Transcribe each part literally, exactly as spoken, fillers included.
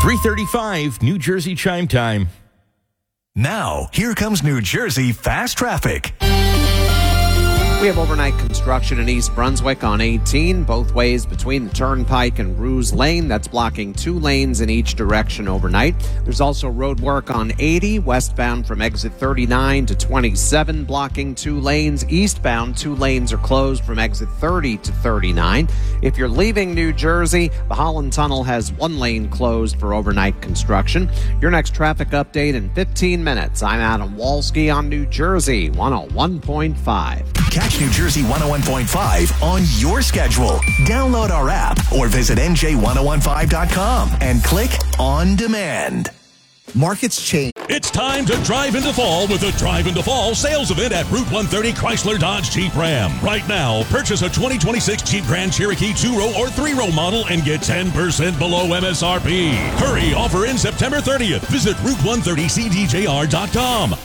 three thirty-five, New Jersey Chime Time. Now, here comes New Jersey Fast Traffic. We have overnight construction in East Brunswick on eighteen, both ways between the Turnpike and Ruse Lane. That's blocking two lanes in each direction overnight. There's also road work on eighty, westbound from exit thirty-nine to twenty-seven, blocking two lanes. Eastbound, two lanes are closed from exit thirty to thirty-nine. If you're leaving New Jersey, the Holland Tunnel has one lane closed for overnight construction. Your next traffic update in fifteen minutes. I'm Adam Walski on New Jersey one oh one point five. Catch New Jersey one oh one point five on your schedule. Download our app or visit N J ten fifteen dot com and click on demand. Markets change. It's time to drive into fall with the Drive into Fall sales event at Route one thirty Chrysler Dodge Jeep Ram. Right now, purchase a twenty twenty-six Jeep Grand Cherokee two-row or three-row model and get ten percent below M S R P. Hurry, offer in September thirtieth. Visit Route one thirty C D J R dot com.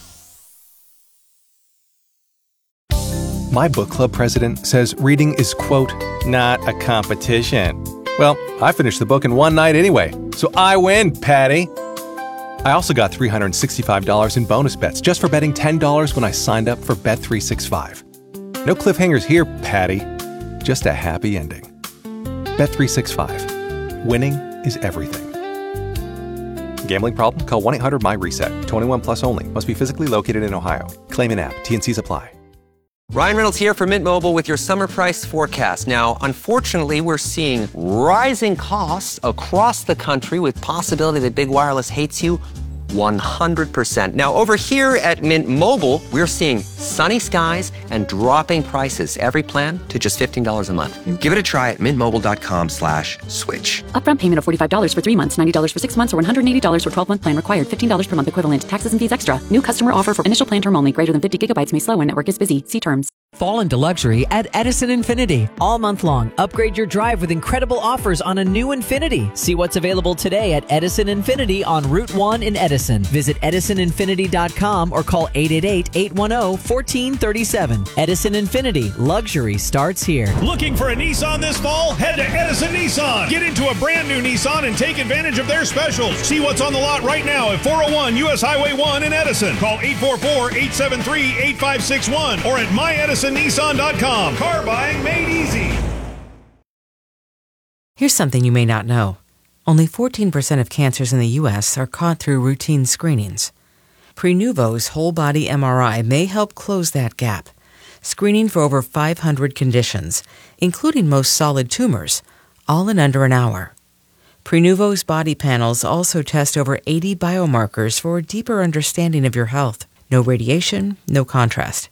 My book club president says reading is, quote, not a competition. Well, I finished the book in one night anyway, so I win, Patty. I also got three hundred sixty-five dollars in bonus bets just for betting ten dollars when I signed up for Bet three sixty-five. No cliffhangers here, Patty. Just a happy ending. Bet three sixty-five. Winning is everything. Gambling problem? Call one eight hundred my reset. twenty-one plus only. Must be physically located in Ohio. Claim in app. T and Cs apply. Ryan Reynolds here for Mint Mobile with your summer price forecast. Now, unfortunately, we're seeing rising costs across the country with possibility that big wireless hates you one hundred percent. Now, over here at Mint Mobile, we're seeing sunny skies and dropping prices. Every plan to just fifteen dollars a month. Give it a try at mintmobile.com slash switch. Upfront payment of forty-five dollars for three months, ninety dollars for six months, or one hundred eighty dollars for twelve-month plan required. fifteen dollars per month equivalent. Taxes and fees extra. New customer offer for initial plan term only. Greater than fifty gigabytes may slow when network is busy. See terms. Fall into luxury at Edison Infinity. All month long, upgrade your drive with incredible offers on a new Infiniti. See what's available today at Edison Infinity on Route one in Edison. Visit edison infinity dot com or call eight eight eight, eight one zero, one four three seven. Edison Infinity. Luxury starts here. Looking for a Nissan this fall? Head to Edison Nissan. Get into a brand new Nissan and take advantage of their specials. See what's on the lot right now at four oh one U S Highway one in Edison. Call eight four four, eight seven three, eight five six one or at my edison nissan dot com. Car buying made easy. Here's something you may not know. Only fourteen percent of cancers in the U S are caught through routine screenings. Prenuvo's whole-body M R I may help close that gap, screening for over five hundred conditions, including most solid tumors, all in under an hour. Prenuvo's body panels also test over eighty biomarkers for a deeper understanding of your health. No radiation, no contrast.